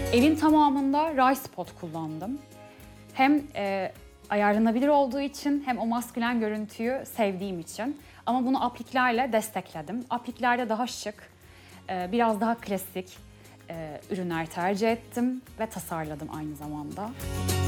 Evin tamamında Rise Spot kullandım. Hem ayarlanabilir olduğu için hem o maskülen görüntüyü sevdiğim için. Ama bunu apliklerle destekledim. Apliklerde daha şık, biraz daha klasik ürünler tercih ettim ve tasarladım aynı zamanda.